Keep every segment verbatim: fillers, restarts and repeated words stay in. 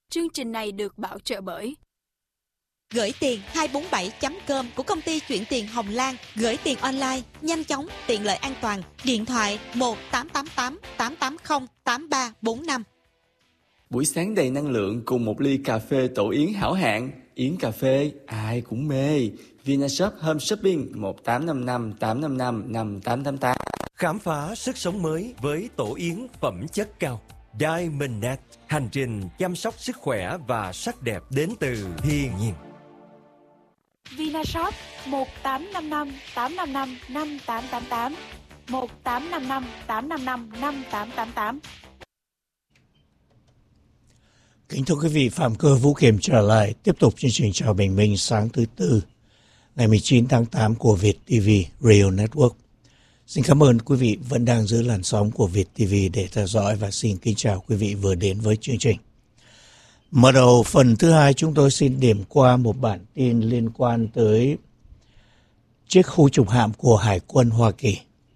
Chương trình này được bảo trợ bởi Gửi tiền hai bốn bảy chấm com của công ty chuyển tiền Hồng Lan. Gửi tiền online, nhanh chóng, tiện lợi, an toàn. Điện thoại một tám tám tám tám tám không tám ba bốn năm. Buổi sáng đầy năng lượng cùng một ly cà phê tổ yến hảo hạng. Yến cà phê ai cũng mê. Vinashop Home Shopping một tám năm năm tám năm năm năm tám tám tám. Khám phá sức sống mới với tổ yến phẩm chất cao. Diamond Net, hành trình chăm sóc sức khỏe và sắc đẹp đến từ thiên nhiên. Vinashop một tám năm năm tám năm năm năm tám tám tám, một tám năm năm tám năm năm năm tám tám tám. Kính thưa quý vị, Phạm Cơ Vũ Kiểm trở lại tiếp tục chương trình Chào Bình Minh sáng thứ Tư ngày mười chín tháng tám của Việt ti vi Radio Network. Xin cảm ơn quý vị vẫn đang giữ làn sóng của Việt ti vi để theo dõi và xin kính chào quý vị vừa đến với chương trình. Mở đầu phần thứ hai, chúng tôi xin điểm qua một bản tin liên quan tới chiếc khu trục hạm của Hải quân Hoa Kỳ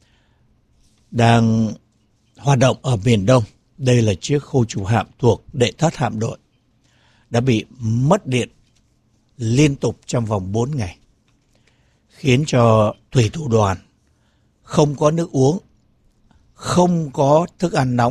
đang hoạt động ở Biển Đông. Đây là chiếc khu trục hạm thuộc đệ thất hạm đội đã bị mất điện liên tục trong vòng bốn ngày, khiến cho thủy thủ đoàn không có nước uống, không có thức ăn nóng,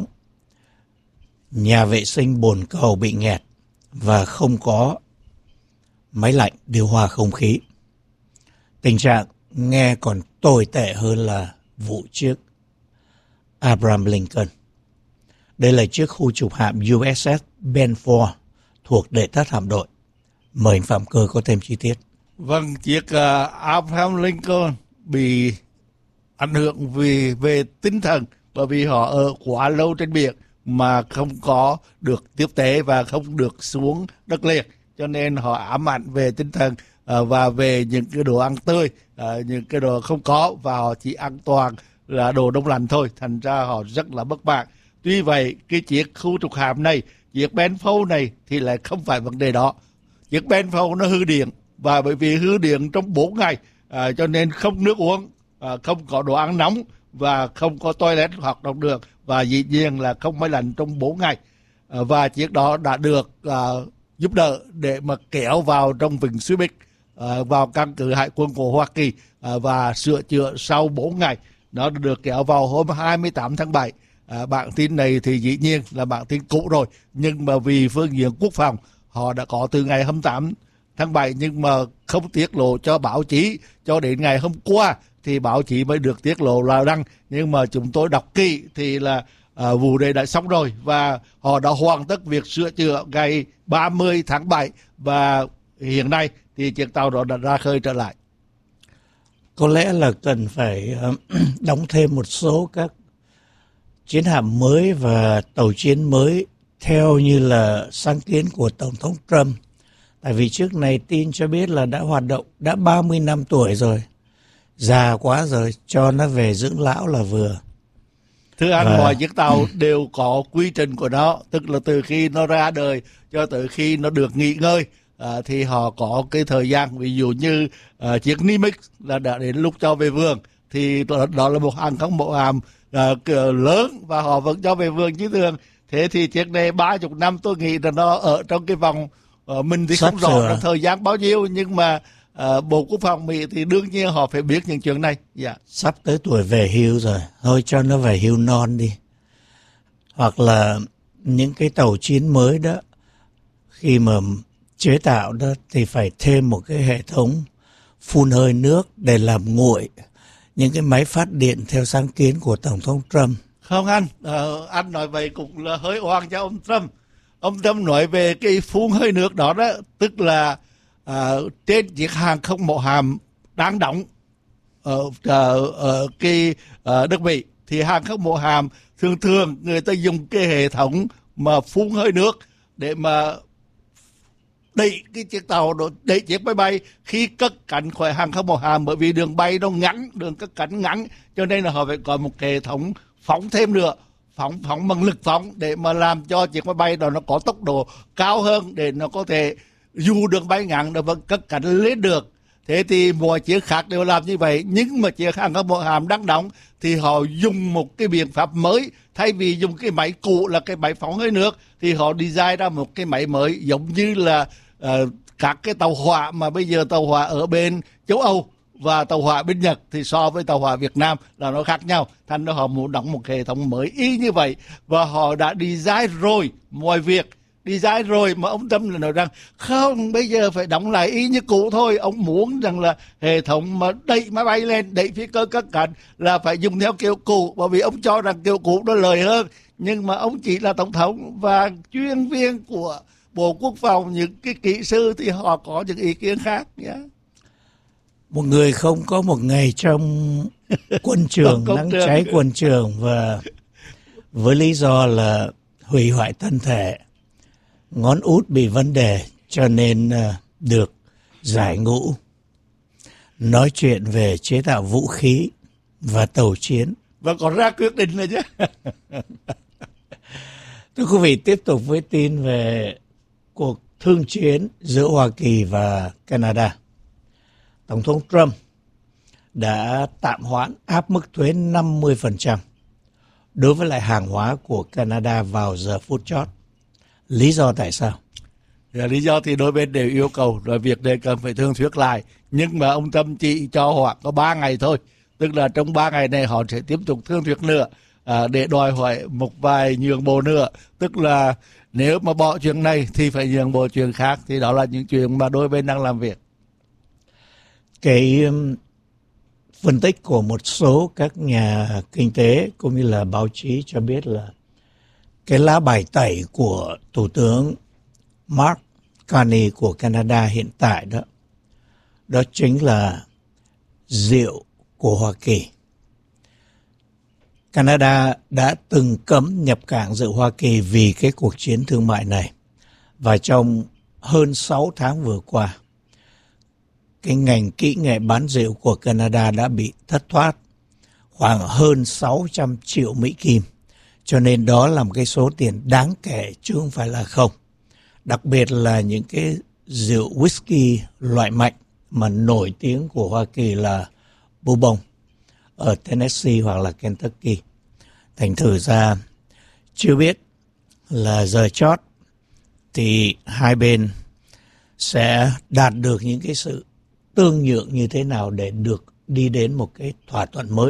nhà vệ sinh bồn cầu bị nghẹt và không có máy lạnh điều hòa không khí. Tình trạng nghe còn tồi tệ hơn là vụ chiếc Abraham Lincoln. Đây là chiếc khu trục hạm u ét ét Balfour thuộc đệ thất hạm đội. Mời anh Phạm Cơ có thêm chi tiết. Vâng, chiếc uh, Abraham Lincoln bị ảnh hưởng về, về tinh thần bởi vì họ ở quá lâu trên biển mà không có được tiếp tế và không được xuống đất liền, cho nên họ ám ảnh về tinh thần uh, và về những cái đồ ăn tươi, uh, những cái đồ không có, và họ chỉ an toàn là đồ đông lạnh thôi, thành ra họ rất là bất mãn. Tuy vậy, cái chiếc khu trục hạm này, chiếc Balfour này thì lại không phải vấn đề đó. Chiếc Balfour nó hư điện, và bởi vì hư điện trong bốn ngày à, cho nên không nước uống, à, không có đồ ăn nóng và không có toilet hoạt động được, và dĩ nhiên là không máy lạnh trong bốn ngày. À, và chiếc đó đã được à, giúp đỡ để mà kéo vào trong vịnh Subic, à, vào căn cứ Hải quân của Hoa Kỳ, à, và sửa chữa sau bốn ngày. Nó được kéo vào hôm hai mươi tám tháng bảy. À, bản tin này thì dĩ nhiên là bản tin cũ rồi, nhưng mà vì phương diện quốc phòng họ đã có từ ngày hai mươi tám tháng bảy, nhưng mà không tiết lộ cho báo chí cho đến ngày hôm qua thì báo chí mới được tiết lộ là đăng. Nhưng mà chúng tôi đọc kỹ thì là à, vụ này đã xong rồi, và họ đã hoàn tất việc sửa chữa ngày ba mươi tháng bảy, và hiện nay thì chiếc tàu đó đã ra khơi trở lại. Có lẽ là cần phải uh, đóng thêm một số các chiến hạm mới và tàu chiến mới theo như là sáng kiến của Tổng thống Trump. Tại vì trước này tin cho biết là đã hoạt động, đã ba mươi năm tuổi rồi, già quá rồi, cho nó về dưỡng lão là vừa. Thưa anh, và... mọi chiếc tàu đều có quy trình của nó, tức là từ khi nó ra đời cho tới khi nó được nghỉ ngơi, à, thì họ có cái thời gian. Ví dụ như à, chiếc Nimitz là đã đến lúc cho về vườn, thì đó, đó là một hàng không mẫu hạm à, lớn và họ vẫn cho về vườn chứ thường. Thế thì chiếc này ba mươi năm tôi nghĩ là nó ở trong cái vòng uh, mình thì sắp không rõ sửa. trong thời gian bao nhiêu, nhưng mà uh, Bộ Quốc phòng Mỹ thì đương nhiên họ phải biết những chuyện này. Dạ. Sắp tới tuổi về hưu rồi, thôi cho nó về hưu non đi. Hoặc là những cái tàu chiến mới đó, khi mà chế tạo đó thì phải thêm một cái hệ thống phun hơi nước để làm nguội những cái máy phát điện theo sáng kiến của Tổng thống Trump. Không anh, uh, anh nói vậy cũng là hơi oan cho ông Trump. Ông Trump nói về cái phun hơi nước đó đó, tức là uh, trên chiếc hàng không mẫu hạm đang đóng ở, uh, ở cái uh, đất Mỹ, thì hàng không mẫu hạm thường thường người ta dùng cái hệ thống mà phun hơi nước để mà đẩy cái chiếc tàu đó, đẩy chiếc máy bay khi cất cánh khỏi hàng không mẫu hạm, bởi vì đường bay nó ngắn, đường cất cánh ngắn, cho nên là họ phải có một hệ thống phóng thêm nữa, phóng phóng bằng lực phóng để mà làm cho chiếc máy bay đó nó có tốc độ cao hơn, để nó có thể dù đường bay ngắn nó vẫn cất cánh lên được. Thế thì mọi chiếc khác đều làm như vậy, nhưng mà chiếc hàng không mẫu hạm đang đóng thì họ dùng một cái biện pháp mới. Thay vì dùng cái máy cũ là cái máy phóng hơi nước thì họ design ra một cái máy mới, giống như là uh, các cái tàu hỏa mà bây giờ tàu hỏa ở bên châu Âu và tàu hỏa bên Nhật thì so với tàu hỏa Việt Nam là nó khác nhau. Thành ra họ muốn đóng một hệ thống mới y như vậy, và họ đã design rồi mọi việc. Design rồi mà ông Tâm là nói rằng không, bây giờ phải đóng lại y như cũ thôi. Ông muốn rằng là hệ thống mà đẩy máy bay lên, đẩy phi cơ cất cánh là phải dùng theo kiểu cũ, bởi vì ông cho rằng kiểu cũ nó lời hơn. Nhưng mà ông chỉ là tổng thống và chuyên viên của Bộ Quốc phòng, những cái kỹ sư thì họ có những ý kiến khác nhé. Một người không có một ngày trong quân trường, nắng trường. cháy quân trường, và với lý do là hủy hoại thân thể, ngón út bị vấn đề, cho nên uh, được giải ngũ, nói chuyện về chế tạo vũ khí và tàu chiến. Và còn ra quyết định rồi chứ. Thưa quý vị, tiếp tục với tin về cuộc thương chiến giữa Hoa Kỳ và Canada. Tổng thống Trump đã tạm hoãn áp mức thuế năm mươi phần trăm đối với lại hàng hóa của Canada vào giờ phút chót. Lý do tại sao? Yeah, lý do thì đôi bên đều yêu cầu rồi việc này cần phải thương thuyết lại, nhưng mà ông Tâm chỉ cho họ có ba ngày thôi, tức là trong ba ngày này họ sẽ tiếp tục thương thuyết nữa à, để đòi hỏi một vài nhượng bộ nữa, tức là nếu mà bỏ chuyện này thì phải nhượng bộ chuyện khác. Thì đó là những chuyện mà đôi bên đang làm việc. Cái um, phân tích của một số các nhà kinh tế cũng như là báo chí cho biết là cái lá bài tẩy của Thủ tướng Mark Carney của Canada hiện tại đó, đó chính là rượu của Hoa Kỳ. Canada đã từng cấm nhập cảng rượu Hoa Kỳ vì cái cuộc chiến thương mại này. Và trong hơn sáu tháng vừa qua, cái ngành kỹ nghệ bán rượu của Canada đã bị thất thoát khoảng hơn sáu trăm triệu Mỹ Kim. Cho nên đó là một cái số tiền đáng kể chứ không phải là không. Đặc biệt là những cái rượu whisky loại mạnh mà nổi tiếng của Hoa Kỳ là Bourbon ở Tennessee hoặc là Kentucky. Thành thử ra chưa biết là giờ chót thì hai bên sẽ đạt được những cái sự tương nhượng như thế nào để được đi đến một cái thỏa thuận mới.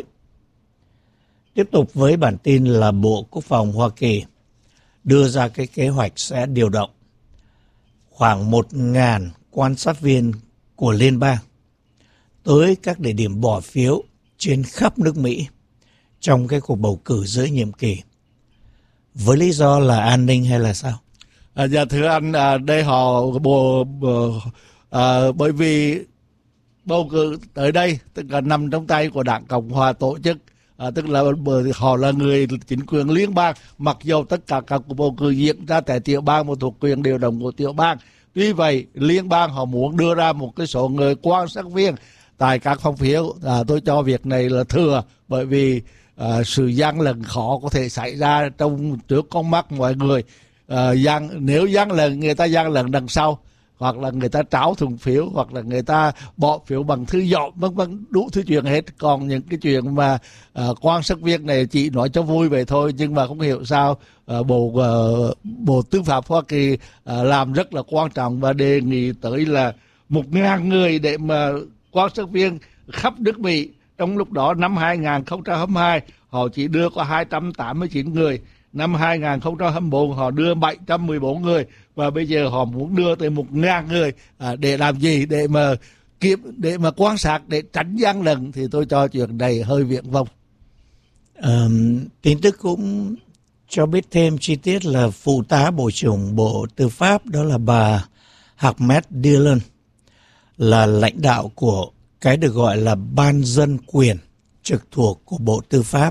Tiếp tục với bản tin là Bộ Quốc phòng Hoa Kỳ đưa ra cái kế hoạch sẽ điều động khoảng một nghìn quan sát viên của liên bang tới các địa điểm bỏ phiếu trên khắp nước Mỹ trong cái cuộc bầu cử giữa nhiệm kỳ. Với lý do là an ninh hay là sao? À, dạ thưa anh, à, đây họ bộ, bộ à, bởi vì bầu cử tới đây tức là nằm trong tay của Đảng Cộng Hòa tổ chức. À, tức là bởi họ là người chính quyền liên bang, mặc dù tất cả các cuộc bầu cử diễn ra tại tiểu bang mà thuộc quyền điều động của tiểu bang. Tuy vậy liên bang họ muốn đưa ra một cái số người quan sát viên tại các phòng phiếu. À, tôi cho việc này là thừa, bởi vì à, sự gian lận khó có thể xảy ra trong trước con mắt mọi người. À, gian, nếu gian lận, người ta gian lận đằng sau, hoặc là người ta tráo thùng phiếu, hoặc là người ta bỏ phiếu bằng thư dọn, vân vân, đủ thứ chuyện hết. Còn những cái chuyện mà uh, quan sát viên này chỉ nói cho vui vậy thôi, nhưng mà không hiểu sao uh, bộ uh, bộ tư pháp Hoa Kỳ uh, làm rất là quan trọng và đề nghị tới là một ngàn người để mà quan sát viên khắp nước Mỹ. Trong lúc đó năm hai không hai hai họ chỉ đưa có hai trăm tám mươi chín người, năm hai không hai tư họ đưa bảy trăm mười bốn người, và bây giờ họ muốn đưa tới một ngàn người. À, để làm gì? Để mà kiểm, để mà quan sát, để tránh gian lận. Thì tôi cho chuyện này hơi viển vông. À, tin tức cũng cho biết thêm chi tiết là phụ tá Bộ trưởng Bộ Tư pháp, đó là bà Ahmed Dillon, là lãnh đạo của cái được gọi là Ban Dân Quyền trực thuộc của Bộ Tư pháp,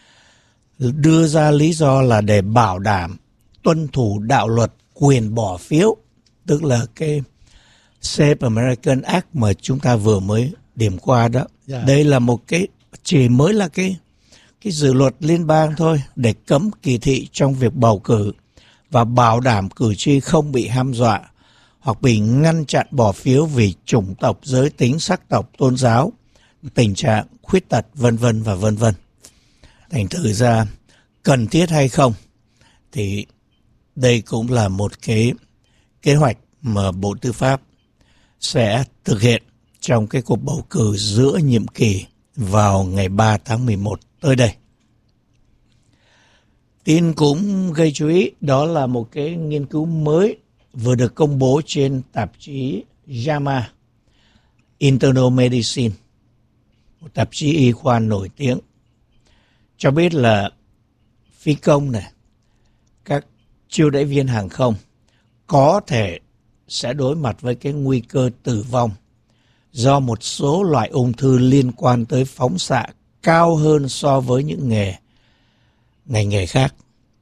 đưa ra lý do là để bảo đảm tuân thủ đạo luật quyền bỏ phiếu, tức là cái Save American Act mà chúng ta vừa mới điểm qua đó. Yeah. Đây là một cái, chỉ mới là cái cái dự luật liên bang thôi, để cấm kỳ thị trong việc bầu cử và bảo đảm cử tri không bị hăm dọa hoặc bị ngăn chặn bỏ phiếu vì chủng tộc, giới tính, sắc tộc, tôn giáo, tình trạng khuyết tật, vân vân và vân vân. Thành thử ra cần thiết hay không thì đây cũng là một cái kế hoạch mà Bộ Tư pháp sẽ thực hiện trong cái cuộc bầu cử giữa nhiệm kỳ vào ngày ba tháng mười một tới đây. Tin cũng gây chú ý đó là một cái nghiên cứu mới vừa được công bố trên tạp chí gi a em a Internal Medicine, một tạp chí y khoa nổi tiếng, cho biết là phi công này, các chiêu đãi viên hàng không có thể sẽ đối mặt với cái nguy cơ tử vong do một số loại ung thư liên quan tới phóng xạ cao hơn so với những nghề ngành nghề khác.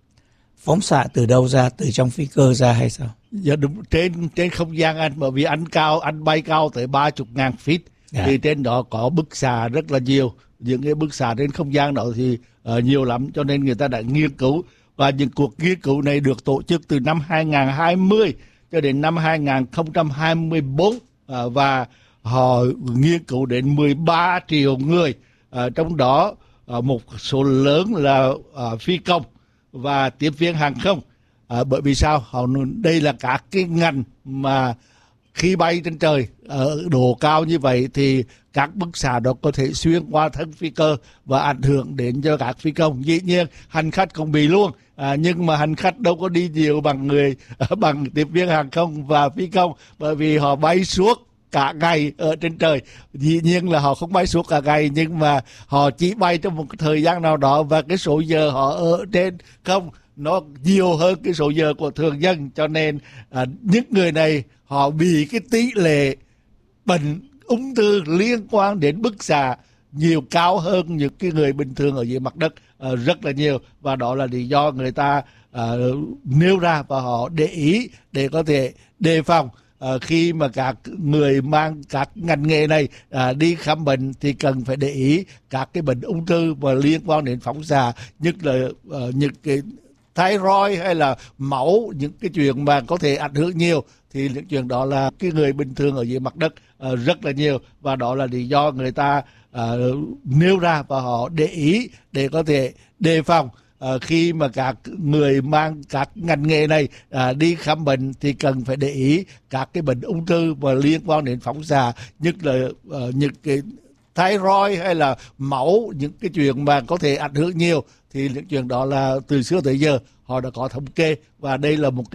Phóng xạ từ đâu ra? Từ trong phi cơ ra hay sao? Dạ đúng, trên trên không gian anh, bởi vì anh cao, anh bay cao tới ba mươi ngàn feet, à. thì trên đó có bức xạ rất là nhiều. Những cái bức xạ trên không gian đó thì uh, nhiều lắm, cho nên người ta đã nghiên cứu, và những cuộc nghiên cứu này được tổ chức từ năm hai không hai không cho đến năm hai không hai tư, uh, và họ nghiên cứu đến mười ba triệu người, uh, trong đó uh, một số lớn là uh, phi công và tiếp viên hàng không. À, bởi vì sao? Họ đây là các cái ngành mà khi bay trên trời ở độ cao như vậy thì các bức xạ đó có thể xuyên qua thân phi cơ và ảnh hưởng đến cho các phi công. Dĩ nhiên hành khách cũng bị luôn, à, nhưng mà hành khách đâu có đi nhiều bằng người bằng tiếp viên hàng không và phi công, bởi vì họ bay suốt cả ngày ở trên trời. Dĩ nhiên là họ không bay suốt cả ngày, nhưng mà họ chỉ bay trong một thời gian nào đó, và cái số giờ họ ở trên không nó nhiều hơn cái số giờ của thường dân, cho nên à, những người này họ bị cái tỷ lệ bệnh ung thư liên quan đến bức xạ nhiều cao hơn những cái người bình thường ở dưới mặt đất à, rất là nhiều, và đó là lý do người ta à, nêu ra và họ để ý để có thể đề phòng. À, khi mà các người mang các ngành nghề này à, đi khám bệnh thì cần phải để ý các cái bệnh ung thư và liên quan đến phóng xạ, nhất là uh, những cái thyroid hay là máu, những cái chuyện mà có thể ảnh hưởng nhiều, thì những chuyện đó là cái người bình thường ở dưới mặt đất uh, rất là nhiều, và đó là lý do người ta uh, nêu ra và họ để ý để có thể đề phòng. À, khi mà các người mang các ngành nghề này à, đi khám bệnh thì cần phải để ý các cái bệnh ung thư và liên quan đến phóng xạ, nhất là uh, những cái thyroid hay là máu, những cái chuyện mà có thể ảnh hưởng nhiều, thì những chuyện đó là từ xưa tới giờ họ đã có thống kê, và đây là một